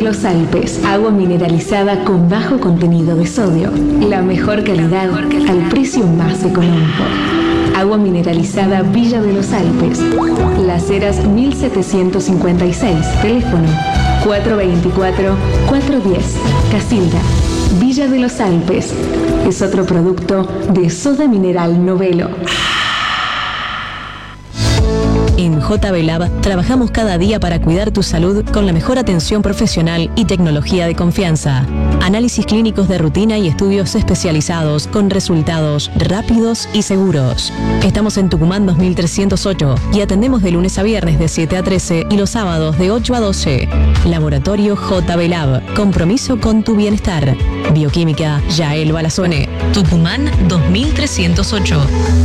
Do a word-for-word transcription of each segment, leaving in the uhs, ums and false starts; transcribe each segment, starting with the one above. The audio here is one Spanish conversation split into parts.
los Alpes, agua mineralizada con bajo contenido de sodio. La mejor calidad al precio más económico. Agua mineralizada Villa de los Alpes. Las Heras mil setecientos cincuenta y seis. Teléfono cuatro veinticuatro, cuatro diez. Casilda. Villa de los Alpes. Es otro producto de Soda Mineral Novelo. En J B Lab trabajamos cada día para cuidar tu salud con la mejor atención profesional y tecnología de confianza. Análisis clínicos de rutina y estudios especializados con resultados rápidos y seguros. Estamos en Tucumán dos mil trescientos ocho y atendemos de lunes a viernes de siete a trece y los sábados de ocho a doce. Laboratorio J B Lab. Compromiso con tu bienestar. Bioquímica Yael Balazone. Tucumán dos mil trescientos ocho.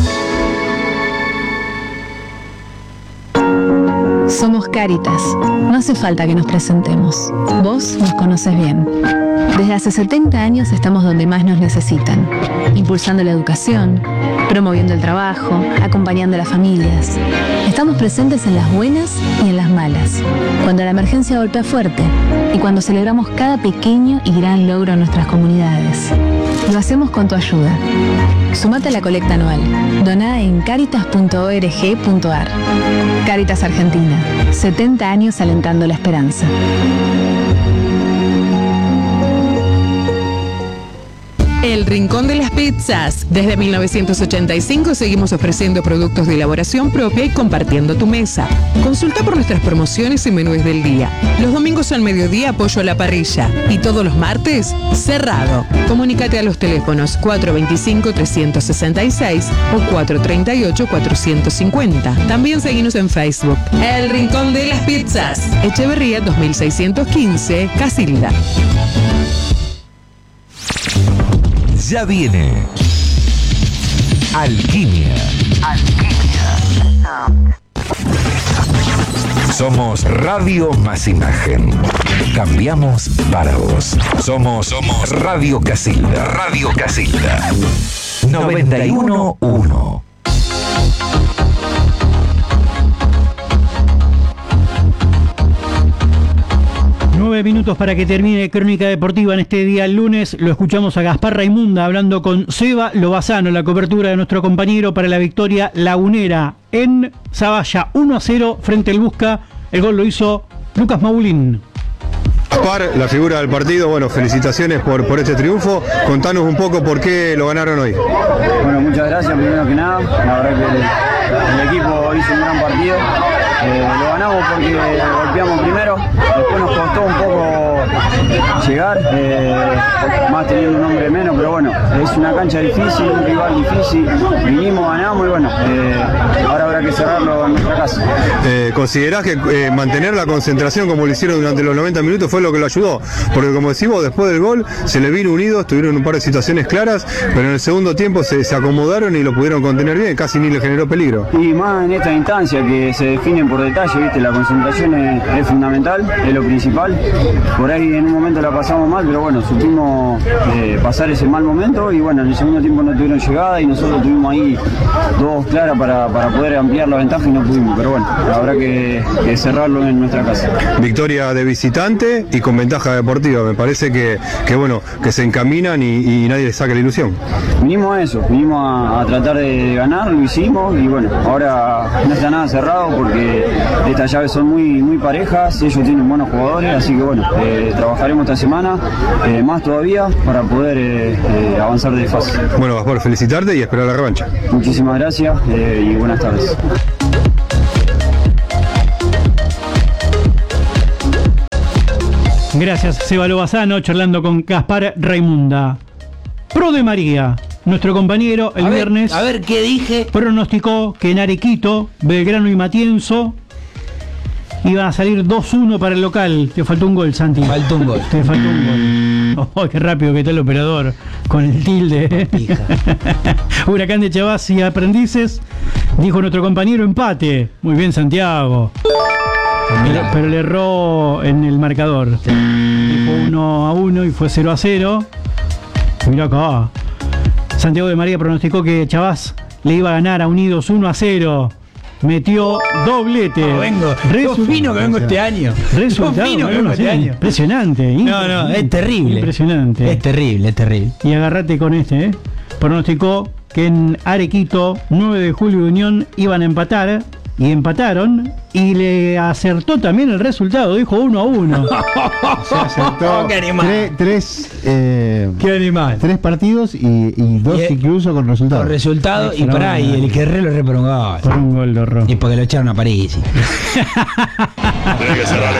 Somos Cáritas. No hace falta que nos presentemos. Vos nos conoces bien. Desde hace setenta años estamos donde más nos necesitan, impulsando la educación, promoviendo el trabajo, acompañando a las familias. Estamos presentes en las buenas y en las malas, cuando la emergencia golpea fuerte y cuando celebramos cada pequeño y gran logro en nuestras comunidades. Lo hacemos con tu ayuda. Sumate a la colecta anual. Doná en caritas punto org punto ar. Cáritas Argentina. setenta años alentando la esperanza. El Rincón de las Pizzas. Desde mil novecientos ochenta y cinco seguimos ofreciendo productos de elaboración propia y compartiendo tu mesa. Consulta por nuestras promociones y menús del día. Los domingos al mediodía pollo a la parrilla y todos los martes cerrado. Comunícate a los teléfonos cuatro veinticinco, trescientos sesenta y seis o cuatro treinta y ocho, cuatrocientos cincuenta. También seguimos en Facebook. El Rincón de las Pizzas. Echeverría dos mil seiscientos quince, Casilda. Ya viene Alquimia. Alquimia. Somos Radio Más Imagen. Cambiamos para vos. Somos, Somos Radio Casilda. Radio Casilda. noventa y uno punto uno. Nueve minutos para que termine Crónica Deportiva en este día lunes. Lo escuchamos a Gaspar Raimunda hablando con Seba Lobazano, la cobertura de nuestro compañero para la victoria lagunera en Zavalla uno a cero frente al Busca. El gol lo hizo Lucas Maulín. Gaspar, la figura del partido, bueno, felicitaciones por, por este triunfo. Contanos un poco por qué lo ganaron hoy. Bueno, muchas gracias primero que nada. La verdad que el, el equipo hizo un gran partido. Eh, lo ganamos porque golpeamos primero, después nos costó un poco llegar, eh, más teniendo un hombre menos, pero bueno, es una cancha difícil, un rival difícil, vinimos, ganamos y bueno, eh, ahora habrá que cerrarlo en nuestra casa. Eh, ¿Considerás que eh, mantener la concentración como lo hicieron durante los noventa minutos fue lo que lo ayudó? Porque como decimos, después del gol se les vino unidos, tuvieron un par de situaciones claras, pero en el segundo tiempo se, se acomodaron y lo pudieron contener bien, casi ni le generó peligro. Y más en esta instancia que se definen por detalle, ¿viste? La concentración es, es fundamental, es lo principal. Por ahí en un momento la pasamos mal, pero bueno, supimos eh, pasar ese mal momento y bueno, en el segundo tiempo no tuvieron llegada y nosotros tuvimos ahí dos claras para, para poder ampliar la ventaja y no pudimos, pero bueno, habrá que, que cerrarlo en nuestra casa. Victoria de visitante y con ventaja deportiva, me parece que, que bueno, que se encaminan y, y nadie les saca la ilusión. Vinimos a eso, vinimos a, a tratar de ganar, lo hicimos y bueno, ahora no está nada cerrado porque estas llaves son muy, muy parejas, ellos tienen buenos jugadores, así que bueno, eh, trabajaremos esta semana, eh, más todavía, para poder eh, eh, avanzar de fase. Bueno, Gaspar, felicitarte y esperar la revancha. Muchísimas gracias eh, y buenas tardes. Gracias, Seba Lobazano, charlando con Gaspar Raimunda. Pro de María, nuestro compañero, el a ver, viernes. A ver, ¿qué dije? Pronosticó que en Arequito, Belgrano y Matienzo iban a salir dos uno para el local. Te faltó un gol, Santi. Faltó un gol. Te faltó un gol. Oh, qué rápido que está el operador con el tilde. Huracán de Chavás y Aprendices. Dijo nuestro compañero empate. Muy bien, Santiago. Pero, pero le erró en el marcador. Sí. Dijo uno a uno y fue cero a cero. Mirá acá. Santiago de María pronosticó que Chavás le iba a ganar a Unidos uno a cero. metió doblete. No, vengo, Resu- lo fino que vengo este año. Resultado, Lo fino que no, vengo no, este sí, año. Impresionante. No, no, es terrible. Impresionante. Es terrible, es terrible. Y agarrate con este, ¿eh? Pronosticó que en Arequito, nueve de julio de Unión, iban a empatar. Y empataron. Y le acertó también el resultado. Dijo uno a uno. Se acertó ¡Qué animal! tres, tres, eh, ¡Qué animal! tres partidos y, y dos Y- incluso con resultados. Con resultado, y pará, y el Guerrero le reprongó. Por un gol de horror. Y porque lo echaron a París. Tiene que cerrar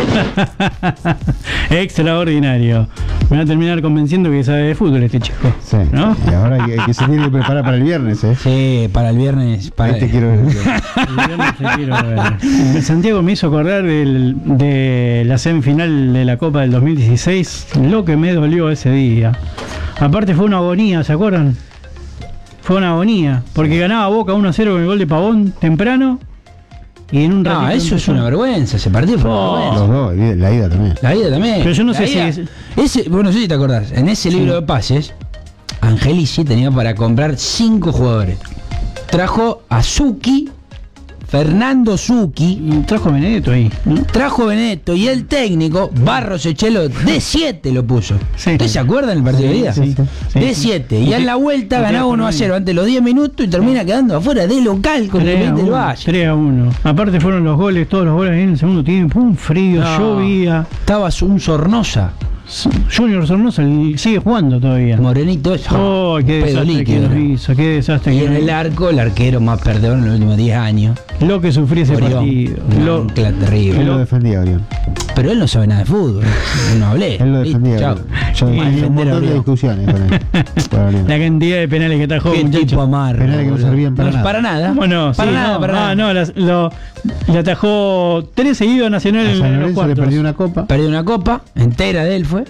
el estadio. Extraordinario. Me va a terminar convenciendo que sabe de fútbol este chico. Sí. ¿No? Y ahora hay que, hay que se tiene que preparar para el viernes, ¿eh? Sí, para el viernes. Para Ahí te quiero ver. El viernes te quiero ver. Santiago me hizo acordar del, de la semifinal de la Copa del dos mil dieciséis. Lo que me dolió ese día. Aparte fue una agonía, ¿se acuerdan? Fue una agonía. Porque ganaba Boca uno a cero con el gol de Pavón temprano. Y en un ratito. No, eso es empezó. una vergüenza. Ese partido fue una Oh. vergüenza. Los dos, y la ida también. La ida también. Pero yo no La sé ida- si Ese, bueno, no sé si te acordás. En ese libro de pases, Angelici tenía para comprar cinco jugadores. Trajo a Zucchi, Fernando Zucchi, Trajo Benedetto ahí, ¿no? trajo Benedetto y el técnico, Barros Echelo, D siete lo puso. Sí. ¿Ustedes se acuerdan del partido de ida? sí, sí, sí. D siete. Y en la vuelta y te- ganaba uno a cero antes de los diez minutos y termina quedando afuera de local con el tres a del uno, Valle. tres a uno. Aparte fueron los goles, todos los goles ahí en el segundo tiempo. Un frío, No. llovía. Estaba un Sornosa, Junior Sornosa el- sigue jugando todavía. morenito, es Oh, qué pedo desastre que líquido. nos hizo, qué desastre Y que en nos el hizo. arco, el arquero más perdedor en los últimos diez años. Lo que sufrí ese Orión. partido. Una Lo- ancla Él terrible. lo defendía, Orión. Pero él no sabe nada de fútbol. No hablé. Él lo defendía. Chao. Orión. Yo Vamos a tenía un defender a montón de Orión. discusiones con él. Con Orión. la cantidad de penales que atajó, Qué muchacho. tipo amargo. Penales que no boludo. servían para No, nada. Para nada. Bueno, para sí, nada, no, para ah, nada. no, las- lo- le atajó tres seguidos a Nacional A en, San en los Lorenzo le cuartos. perdió una copa Perdió una copa entera de él fue.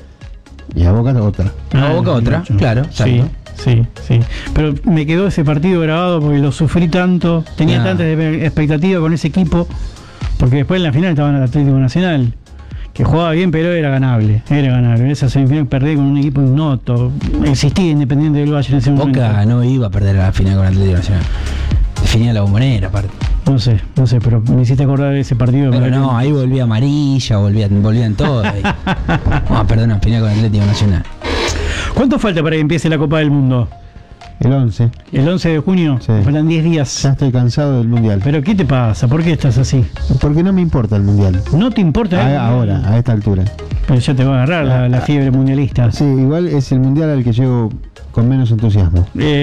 y a Boca otra. A Boca otra, muchacho. claro, Sí, exacto. sí, sí. Pero me quedó ese partido grabado porque lo sufrí tanto. Tenía Ah. tanta expectativa con ese equipo. Porque después en la final estaba en el Atlético Nacional. Que jugaba bien, pero era ganable. Era ganable. Esa semifinal perdí con un equipo ignoto. Existía Independiente del Valle en ese momento. Boca no iba a perder a la final con Atlético Nacional. Definía la bombonera, aparte. No sé, no sé, pero me hiciste acordar de ese partido. Pero Me- no, ahí volvía amarilla, volvían, volvían todos. ahí. Vamos a perder una final con Atlético Nacional. ¿Cuánto falta para que empiece la Copa del Mundo? El once. ¿El once de junio? Sí. Faltan diez días. Ya estoy cansado del mundial. ¿Pero qué te pasa? ¿Por qué estás así? Porque no me importa el mundial. ¿No te importa? A- eh? ahora, a esta altura. Pero ya te va a agarrar la, la fiebre mundialista. Sí, igual es el mundial al que llego con menos entusiasmo.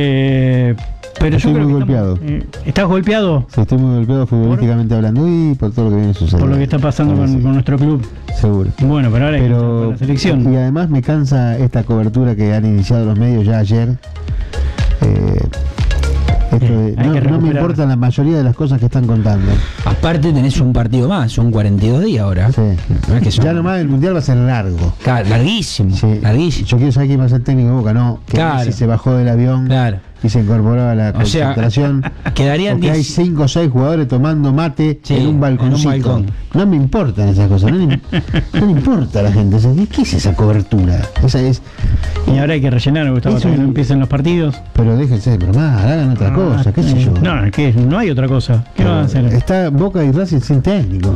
Eh, pero Estoy yo creo muy que estamos- golpeado. eh, ¿Estás golpeado? Sí, estoy muy golpeado futbolísticamente hablando y por todo lo que viene sucediendo. Por lo que está pasando Sí, con, sí, con nuestro club. seguro. Bueno, pero ahora hay que estar Pero con la selección. y además me cansa esta cobertura que han iniciado los medios ya ayer. Eh, esto de- hay no, que no me recuperar. importan la mayoría de las cosas que están contando. Aparte tenés un partido más, son cuarenta y dos días ahora. Sí. No es que son- Ya nomás el mundial va a ser largo. Claro, larguísimo, Sí. larguísimo. Yo quiero saber quién va a ser técnico de Boca, no. Que Claro. Messi se bajó del avión Claro. y se incorporó a la O sea, concentración. quedarían porque hay diez. cinco o seis jugadores tomando mate Sí, en un balconcito. en un balcón. No me importan esas cosas, no le, no le importa a la gente. O sea, ¿qué es esa cobertura? Esa es. Y ahora hay que rellenar, Gustavo, Eso- hasta que no empiecen los partidos. Pero déjense de bromar, hagan otra cosa, qué sé yo. No, ¿qué? No hay otra cosa. ¿Qué van a hacer? Está Boca y Racing sin técnico.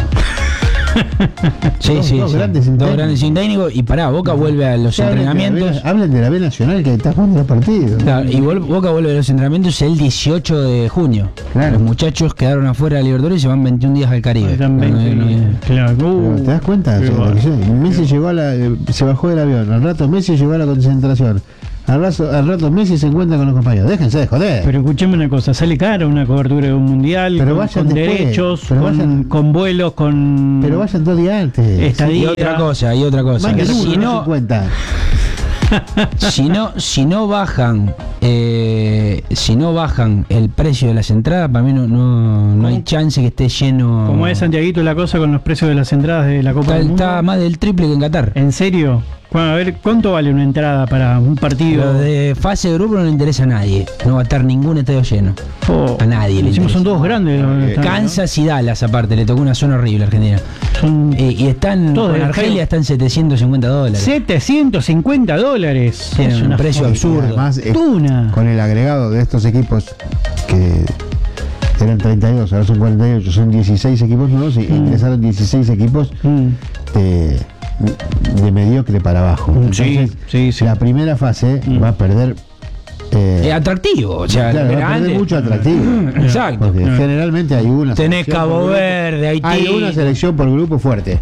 Sí, Dos- sí, dos sí. grandes sin Dos técnico. grandes sin técnico. Y pará, Boca vuelve a los Ya hablen de la entrenamientos. B- Hablen de la B Nacional que está jugando los partidos. Claro, y vol- Boca vuelve a los entrenamientos el dieciocho de junio. Claro. Los muchachos quedaron afuera de Libertadores y se van veintiún días al Caribe. Están No, no, veinte no, días. Claro. Pero, Uh, ¿te das cuenta? qué O sea, lo va. que yo- Messi llegó a la, eh, se bajó del avión, al rato Messi llegó a la concentración, al rato, al rato Messi se encuentra con los compañeros. Déjense de joder. Pero escuchame una cosa, sale cara una cobertura de un mundial, Pero con, vayan con después, derechos, pero con, vayan- con vuelos, con Pero vayan dos días antes. estadía. Y otra cosa, y otra cosa. Manden Si uno, no no, cincuenta. si no, si no bajan, eh, si no bajan el precio de las entradas, para mí no, no, no hay chance que esté lleno. Como es Santiaguito la cosa con los precios de las entradas de la Copa Está, del Mundo. está más del triple que en Qatar. ¿En serio? Bueno, a ver, ¿cuánto vale una entrada para un partido? Lo de fase de grupo no le interesa a nadie. No va a estar ningún estadio lleno. Oh, A nadie le encima son interesa. dos grandes. los estadios, ¿no? Kansas y Dallas aparte, le tocó una zona horrible a Argentina. Son Eh, y están Todo con de Argelia Argelia. están setecientos cincuenta dólares. setecientos cincuenta dólares. Tienen Es un una precio fortuna. absurdo. Además, eh, Fortuna. con el agregado de estos equipos que eran treinta y dos, ahora son cuarenta y ocho, son dieciséis equipos nuevos y mm. ingresaron dieciséis equipos mm. de, de mediocre para abajo. Entonces, sí, sí, sí. la primera fase mm. va a perder. Eh, es atractivo, o sea, claro, va a perder mucho atractivo. Exacto. Porque mm. generalmente hay una. Tenés Cabo Verde, Haití. Hay una selección por grupo fuerte.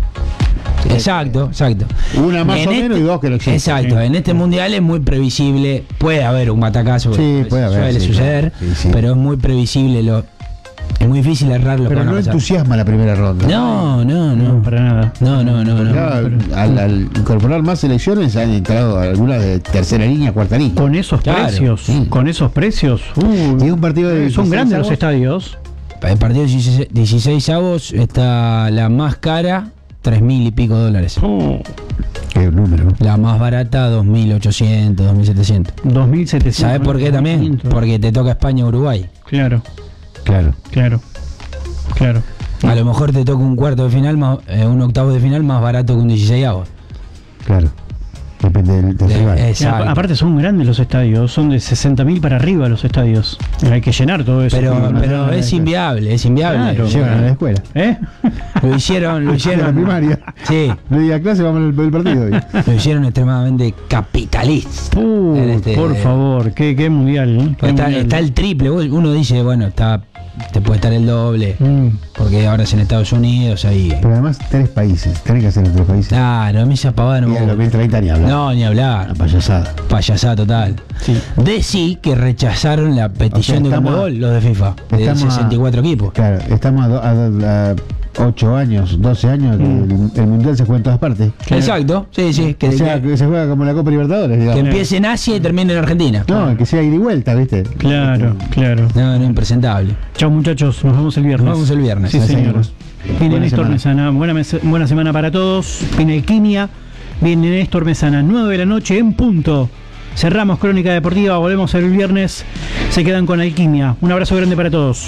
Exacto, exacto. Una más en o este, menos y dos que lo existen. Exacto, sí. En este mundial es muy previsible, puede haber un batacazo, sí, puede haber, suele sí, suceder, sí, sí. pero es muy previsible, lo, es muy difícil errar lo pero que van no a pasar. entusiasma la primera ronda. No, no, no, no para nada. No, no, no, no. Claro, al, al incorporar más selecciones han entrado algunas de tercera línea, cuarta línea. Con esos claro, precios, sí. con esos precios. Uh, y un partido de son grandes los estadios. El partido de dieciséis avos está la más cara, tres mil y pico dólares. Oh. Qué número. La más barata, dos mil ochocientos, dos mil setecientos. dos mil setecientos. ¿Sabes por qué también? Porque te toca España-Uruguay. Claro. Claro. Claro. Claro. A lo mejor te toca un cuarto de final, más, eh, un octavo de final más barato que un dieciséis avos. Claro. Depende del, del rival. A, aparte son grandes los estadios, son de sesenta mil para arriba los estadios. Hay que llenar todo eso. Pero, pero, pero es inviable, es inviable. Claro, lo llevan a la escuela. ¿Eh? Lo hicieron, lo hicieron. A la primaria. Sí. No diga clase, vamos al, al partido hoy. Lo hicieron extremadamente capitalista. Uh, este, por favor, qué, qué mundial, ¿eh? Qué está, mundial. Está el triple. Uno dice, bueno, está te puede estar el doble, mm. porque ahora es en Estados Unidos ahí. Pero además tres países, tenés que hacer en tres países. Claro, a mí esa pavada no me gusta. dos mil treinta ni hablar. No, ni hablar. Una payasada. Payasada total. Sí. Decí que rechazaron la petición o sea, de Conmebol, los de FIFA, de sesenta y cuatro a, equipos. Claro, estamos a, a, a ocho años, doce años, mm. que el, el mundial se juega en todas partes. Claro. Exacto, sí, sí. Que, que, sea, que se juega como la Copa Libertadores, digamos. Que empiece en Asia y termine en Argentina. No, que sea ida y vuelta, ¿viste? Claro, este, claro. No, no, impresentable. Chao muchachos, nos vemos el viernes. Nos vemos el viernes. Sí, señor. Viene Néstor Mesana, buena, buena semana para todos. Viene Alquimia, viene Néstor Mesana, nueve de la noche en punto. Cerramos Crónica Deportiva, volvemos el viernes. Se quedan con Alquimia. Un abrazo grande para todos.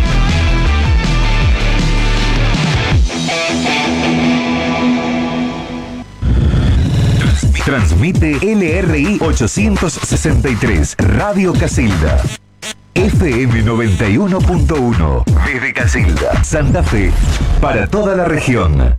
Transmite L R I ochocientos sesenta y tres, Radio Casilda. F M noventa y uno punto uno, desde Casilda, Santa Fe, para toda la región.